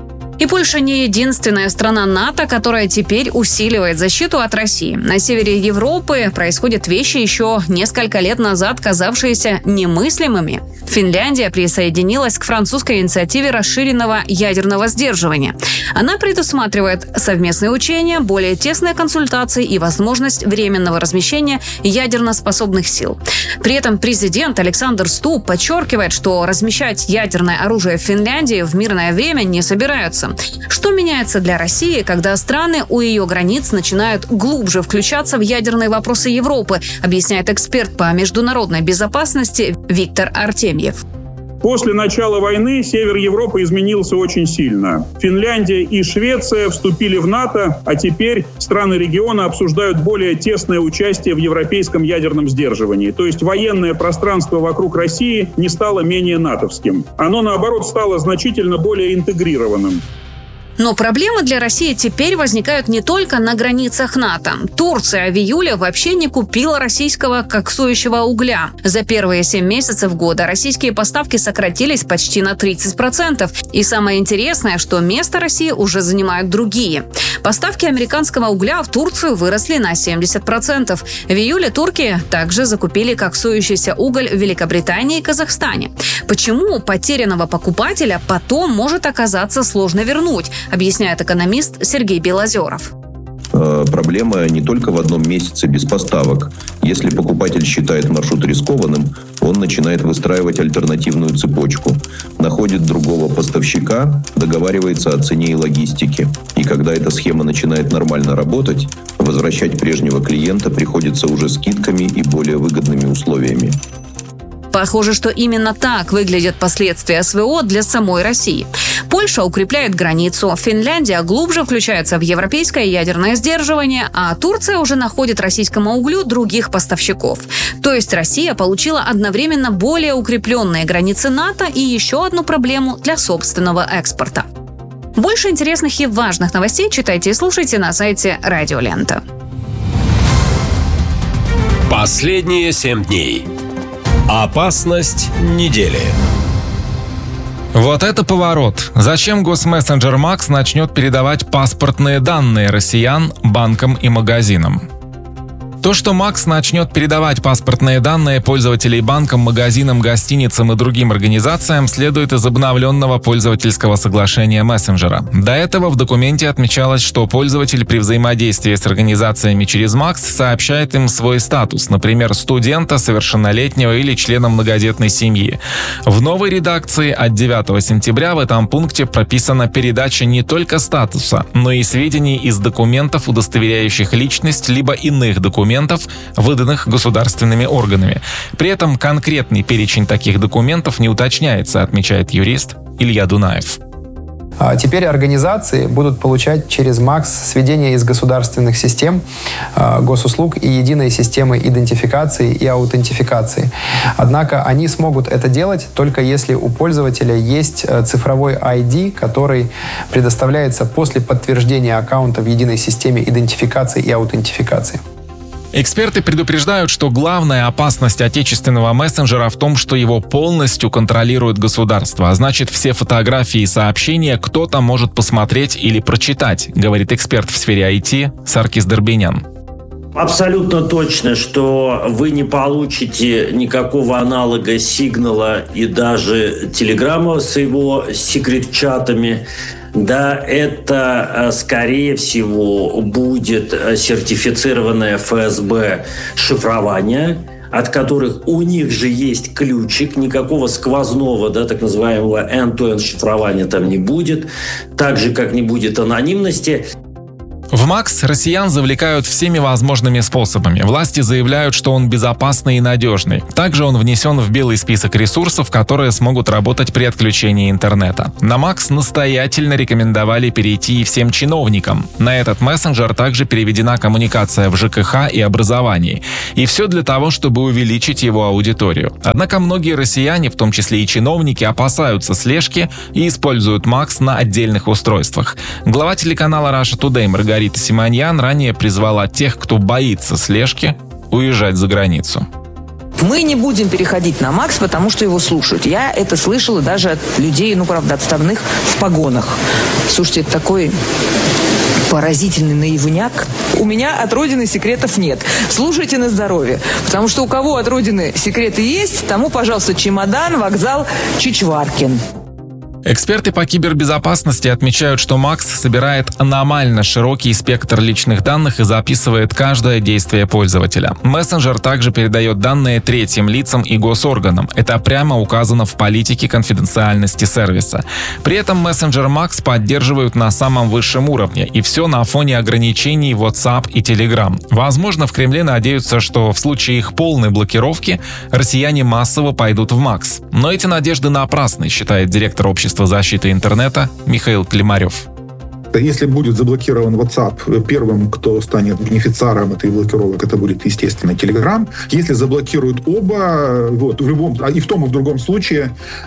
И Польша не единственная страна НАТО, которая теперь усиливает защиту от России. На севере Европы происходят вещи, еще несколько лет назад казавшиеся немыслимыми. Финляндия присоединилась к французской инициативе расширенного ядерного сдерживания. Она предусматривает совместные учения, более тесные консультации и возможность временного размещения ядерноспособных сил. При этом президент Александр Ступ подчеркивает, что размещать ядерное оружие в Финляндии в мирное время не собираются. Что меняется для России, когда страны у ее границ начинают глубже включаться в ядерные вопросы Европы, объясняет эксперт по международной безопасности Виктор Артемьев. После начала войны север Европы изменился очень сильно. Финляндия и Швеция вступили в НАТО, а теперь страны региона обсуждают более тесное участие в европейском ядерном сдерживании. То есть военное пространство вокруг России не стало менее натовским. Оно, наоборот, стало значительно более интегрированным. Но проблемы для России теперь возникают не только на границах НАТО. Турция в июле вообще не купила российского коксующего угля. За первые семь месяцев года российские поставки сократились почти на тридцать процентов. И самое интересное, что место России уже занимают другие. Поставки американского угля в Турцию выросли на семьдесят процентов. В июле турки также закупили коксующийся уголь в Великобритании и Казахстане. Почему потерянного покупателя потом может оказаться сложно вернуть, объясняет экономист Сергей Белозеров. Проблема не только в одном месяце без поставок. Если покупатель считает маршрут рискованным, он начинает выстраивать альтернативную цепочку, находит другого поставщика, договаривается о цене и логистике. И когда эта схема начинает нормально работать, возвращать прежнего клиента приходится уже скидками и более выгодными условиями. Похоже, что именно так выглядят последствия СВО для самой России. Польша укрепляет границу, Финляндия глубже включается в европейское ядерное сдерживание, а Турция уже находит российскому углю других поставщиков. То есть Россия получила одновременно более укрепленные границы НАТО и еще одну проблему для собственного экспорта. Больше интересных и важных новостей читайте и слушайте на сайте Радио Лента. Последние семь дней. Опасность недели. Вот это поворот. Зачем госмессенджер Макс начнет передавать паспортные данные россиян банкам и магазинам? То, что Макс начнет передавать паспортные данные пользователей банкам, магазинам, гостиницам и другим организациям, следует из обновленного пользовательского соглашения мессенджера. До этого в документе отмечалось, что пользователь при взаимодействии с организациями через Макс сообщает им свой статус, например, студента, совершеннолетнего или члена многодетной семьи. В новой редакции от девятого сентября в этом пункте прописана передача не только статуса, но и сведений из документов, удостоверяющих личность, либо иных документов, выданных государственными органами. При этом конкретный перечень таких документов не уточняется, отмечает юрист Илья Дунаев. Теперь организации будут получать через МАКС сведения из государственных систем госуслуг и единой системы идентификации и аутентификации. Однако они смогут это делать только если у пользователя есть цифровой ай ди, который предоставляется после подтверждения аккаунта в единой системе идентификации и аутентификации. Эксперты предупреждают, что главная опасность отечественного мессенджера в том, что его полностью контролирует государство, а значит, все фотографии и сообщения кто-то может посмотреть или прочитать, говорит эксперт в сфере ай ти Саркис Дорбенян. Абсолютно точно, что вы не получите никакого аналога Сигнала и даже Телеграма с его секрет-чатами. Да, это, скорее всего, будет сертифицированное эф эс бэ шифрование, от которых у них же есть ключик, никакого сквозного, да, так называемого end-to-end шифрования там не будет, так же, как не будет анонимности. В МАКС россиян завлекают всеми возможными способами. Власти заявляют, что он безопасный и надежный. Также он внесен в белый список ресурсов, которые смогут работать при отключении интернета. На МАКС настоятельно рекомендовали перейти и всем чиновникам. На этот мессенджер также переведена коммуникация в жэ ка ха и образовании. И все для того, чтобы увеличить его аудиторию. Однако многие россияне, в том числе и чиновники, опасаются слежки и используют МАКС на отдельных устройствах. Глава телеканала Russia Today Маргарита Симоньян ранее призвала тех, кто боится слежки, уезжать за границу. Мы не будем переходить на МАКС, потому что его слушают. Я это слышала даже от людей, ну, правда, отставных в погонах. Слушайте, это такой поразительный наивняк. У меня от Родины секретов нет. Слушайте на здоровье. Потому что у кого от Родины секреты есть, тому, пожалуйста, чемодан, вокзал, Чичваркин. Эксперты по кибербезопасности отмечают, что МАКС собирает аномально широкий спектр личных данных и записывает каждое действие пользователя. Мессенджер также передает данные третьим лицам и госорганам. Это прямо указано в политике конфиденциальности сервиса. При этом мессенджер МАКС поддерживают на самом высшем уровне, и все на фоне ограничений WhatsApp и Telegram. Возможно, в Кремле надеются, что в случае их полной блокировки россияне массово пойдут в МАКС. Но эти надежды напрасны, считает директор общества защиты интернета Михаил Климарев. Если будет заблокирован WhatsApp, первым, кто станет бенефициаром этой блокировок, это будет, естественно, Telegram. Если заблокируют оба, вот, в любом, и в том, и в другом случае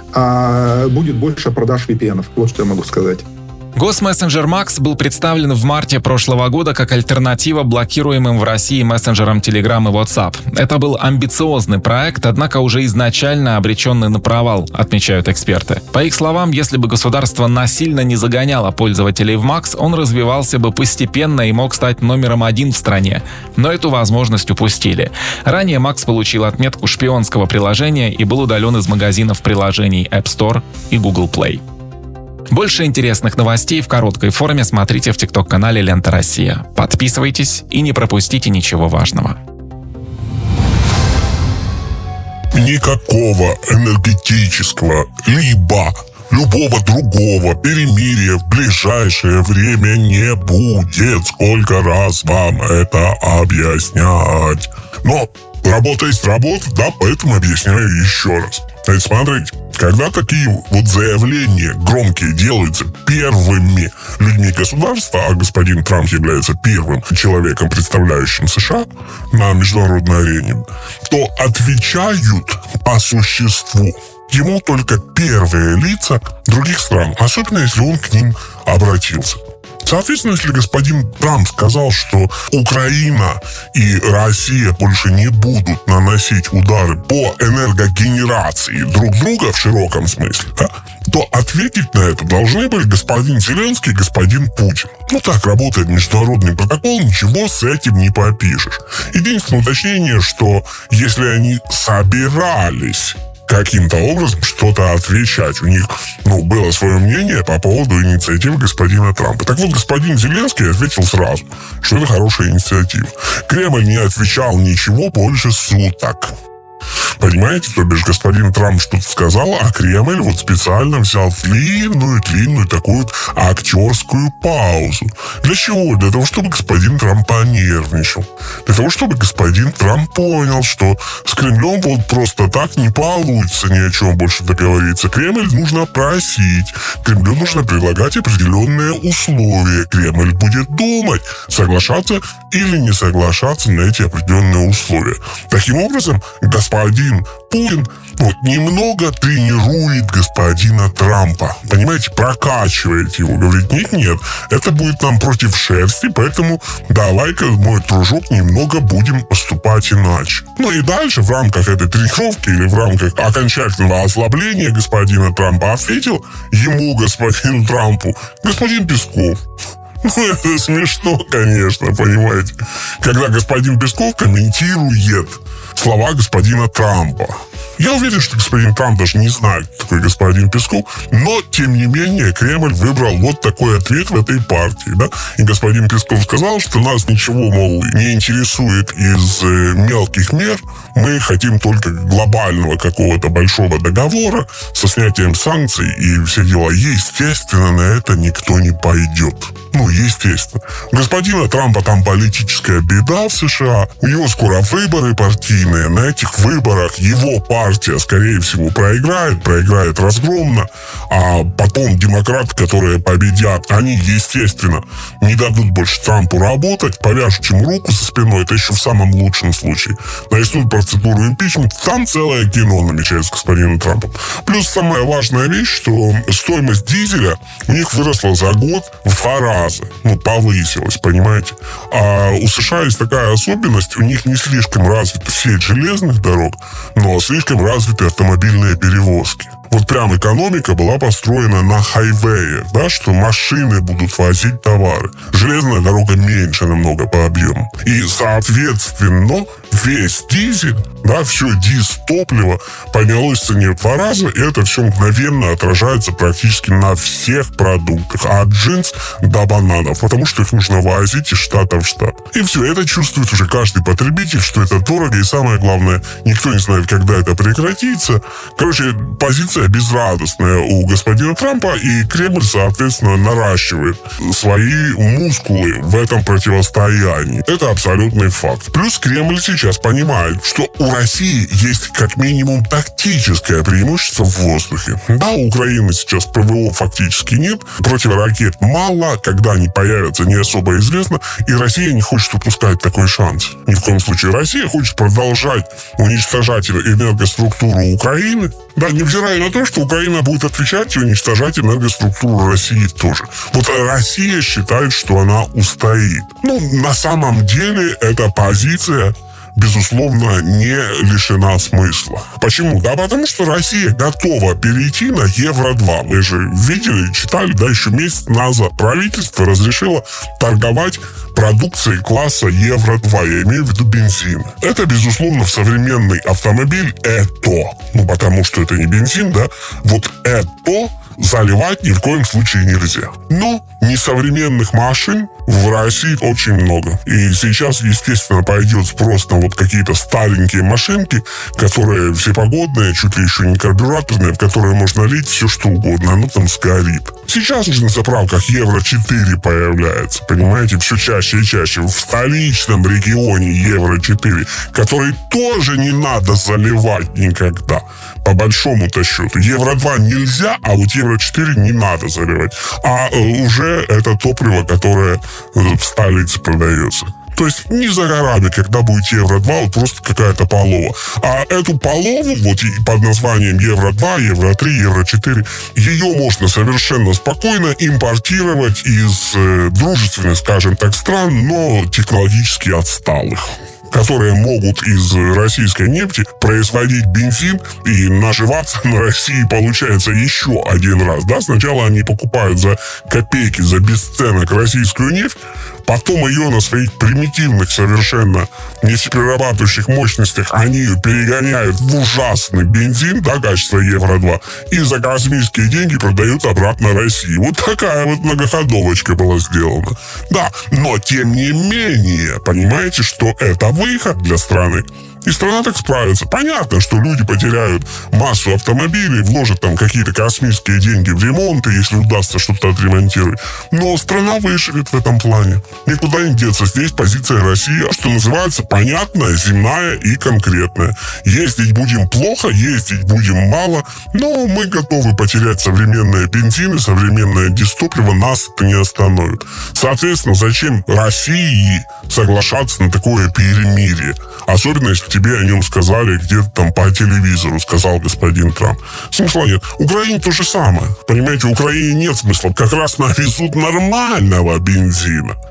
а, будет больше продаж ви пи эн-ов. Вот что я могу сказать. Госмессенджер МАКС был представлен в марте прошлого года как альтернатива блокируемым в России мессенджерам Telegram и WhatsApp. Это был амбициозный проект, однако уже изначально обреченный на провал, отмечают эксперты. По их словам, если бы государство насильно не загоняло пользователей в МАКС, он развивался бы постепенно и мог стать номером один в стране. Но эту возможность упустили. Ранее МАКС получил отметку шпионского приложения и был удален из магазинов приложений App Store и Google Play. Больше интересных новостей в короткой форме смотрите в тикток-канале «Лента Россия». Подписывайтесь и не пропустите ничего важного. Никакого энергетического либо любого другого перемирия в ближайшее время не будет. Сколько раз вам это объяснять? Но работа есть работа, да, поэтому объясняю еще раз. Значит, смотрите, когда такие вот заявления громкие делаются первыми людьми государства, а господин Трамп является первым человеком, представляющим США на международной арене, то отвечают по существу ему только первые лица других стран, особенно если он к ним обратился. Соответственно, если господин Трамп сказал, что Украина и Россия больше не будут наносить удары по энергогенерации друг друга в широком смысле, да, то ответить на это должны были господин Зеленский и господин Путин. Ну, так работает международный протокол, ничего с этим не попишешь. Единственное уточнение, что если они собирались каким-то образом что-то отвечать. У них, ну, было свое мнение по поводу инициативы господина Трампа. Так вот, господин Зеленский ответил сразу, что это хорошая инициатива. Кремль не отвечал ничего больше суток. Понимаете, то бишь господин Трамп что-то сказал, а Кремль вот специально взял длинную-длинную такую вот актерскую паузу. Для чего? Для того, чтобы господин Трамп понервничал. Для того, чтобы господин Трамп понял, что с Кремлем вот просто так не получится ни о чем больше договориться. Кремль нужно просить. Кремлю нужно предлагать определенные условия. Кремль будет думать, соглашаться или не соглашаться на эти определенные условия. Таким образом, господин Путин вот, немного тренирует господина Трампа. Понимаете, прокачивает его. Говорит, нет-нет, это будет нам против шерсти, поэтому давай-ка, мой дружок, немного будем поступать иначе. Ну и дальше в рамках этой тренировки или в рамках окончательного ослабления господина Трампа ответил ему, господину Трампу, господин Песков. Ну, это смешно, конечно, понимаете. Когда господин Песков комментирует слова господина Трампа. Я уверен, что господин Трамп даже не знает, кто такой господин Песков, но, тем не менее, Кремль выбрал вот такой ответ в этой партии, да. И господин Песков сказал, что нас ничего, мол, не интересует из э, мелких мер, мы хотим только глобального какого-то большого договора со снятием санкций и все дела. Естественно, на это никто не пойдет. Ну, естественно. У господина Трампа там политическая беда в США. У него скоро выборы партийные. На этих выборах его партия, скорее всего, проиграет. Проиграет разгромно. А потом демократы, которые победят, они, естественно, не дадут больше Трампу работать. Повяжут ему руку со спиной. Это еще в самом лучшем случае. Начнут процедуру импичмента. Там целое кино намечается с господином Трампом. Плюс самая важная вещь, что стоимость дизеля у них выросла за год в два раза. Ну, повысилась, понимаете? А у США есть такая особенность, у них не слишком развита сеть железных дорог, но слишком развиты автомобильные перевозки. Вот прям экономика была построена на хайвее, да, что машины будут возить товары. Железная дорога меньше намного по объему. И, соответственно, весь дизель, да, все дизтопливо поднялось в цене в два раза, и это все мгновенно отражается практически на всех продуктах, от джинс до бананов, потому что их нужно возить из штата в штат. И все, это чувствует уже каждый потребитель, что это дорого, и самое главное, никто не знает, когда это прекратится. Короче, позиция безрадостная у господина Трампа, и Кремль, соответственно, наращивает свои мускулы в этом противостоянии. Это абсолютный факт. Плюс Кремль сейчас понимает, что у России есть как минимум тактическое преимущество в воздухе. Да, у Украины сейчас ПВО фактически нет, противоракет мало, когда они появятся, не особо известно, и Россия не хочет упускать такой шанс. Ни в коем случае. Россия хочет продолжать уничтожать энергоструктуру Украины, да, невзирая на то, что Украина будет отвечать и уничтожать энергоструктуру России тоже. Вот Россия считает, что она устоит. Ну, на самом деле, эта позиция, безусловно, не лишена смысла. Почему? Да потому что Россия готова перейти на евро два. Мы же видели, читали, да, еще месяц назад правительство разрешило торговать продукцией класса евро два. Я имею в виду бензин. Это, безусловно, в современный автомобиль это. Ну, потому что это не бензин, да. Вот это заливать ни в коем случае нельзя. Но несовременных машин в России очень много. И сейчас, естественно, пойдет спрос на вот какие-то старенькие машинки, которые всепогодные, чуть ли еще не карбюраторные, в которые можно лить все что угодно, оно там сгорит. Сейчас уже на заправках евро четыре появляется, понимаете, все чаще и чаще. В столичном регионе евро четыре, который тоже не надо заливать никогда, по большому-то счету. евро два нельзя, а вот евро четыре не надо заливать. А э, уже это топливо, которое э, в столице продается. То есть не за горами, когда будет евро два, вот просто какая-то полова. А эту полову, вот и под названием евро два, евро три, евро четыре, ее можно совершенно спокойно импортировать из э, дружественных, скажем так, стран, но технологически отсталых, которые могут из российской нефти производить бензин и наживаться на России, получается, еще один раз. Да? Сначала они покупают за копейки, за бесценок российскую нефть, потом ее на своих примитивных совершенно нефтеперерабатывающих мощностях они ее перегоняют в ужасный бензин, да, качество евро два, и за космические деньги продают обратно России. Вот такая вот многоходовочка была сделана. Да, но тем не менее, понимаете, что это выход для страны. И страна так справится. Понятно, что люди потеряют массу автомобилей, вложат там какие-то космические деньги в ремонт, если удастся что-то отремонтировать. Но страна выживет в этом плане. Никуда не деться. Здесь позиция России, что называется, понятная, земная и конкретная. Ездить будем плохо, ездить будем мало, но мы готовы потерять современные бензины, современное дистопливо, нас это не остановит. Соответственно, зачем России соглашаться на такое перемирие? Особенно, если тебе о нем сказали где-то там по телевизору, сказал господин Трамп. Смысла нет. Украине то же самое. Понимаете, Украине нет смысла. Как раз навезут нормального бензина.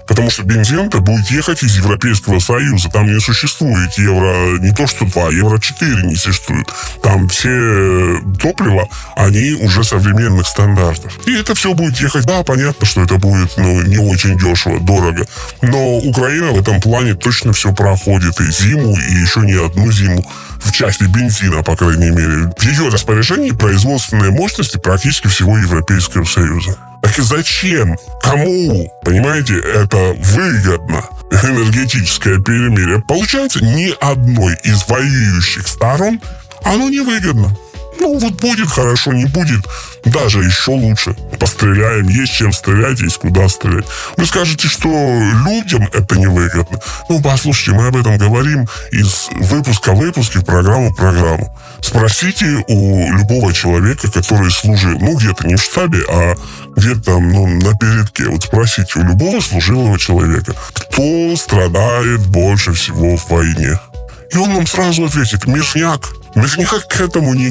Потому что бензин-то будет ехать из Европейского Союза. Там не существует евро, не то что два, евро четыре не существует. Там все топлива, они уже современных стандартов. И это все будет ехать. Да, понятно, что это будет ну, не очень дешево, дорого. Но Украина в этом плане точно все проходит. И зиму, и еще не одну зиму. В части бензина, по крайней мере. В ее распоряжении производственные мощности практически всего Европейского Союза. Так и зачем? Кому? Понимаете, это выгодно. Энергетическое перемирие. Получается, ни одной из воюющих сторон оно не выгодно. Ну, вот будет хорошо, не будет, даже еще лучше. Постреляем, есть чем стрелять, есть куда стрелять. Вы скажете, что людям это невыгодно. Ну, послушайте, мы об этом говорим из выпуска в выпуске, в программу в программу. Спросите у любого человека, который служил, ну, где-то не в штабе, а где-то там, ну, на передке. Вот спросите у любого служилого человека, кто страдает больше всего в войне. И он вам сразу ответит: мирняк. Мирняк к этому не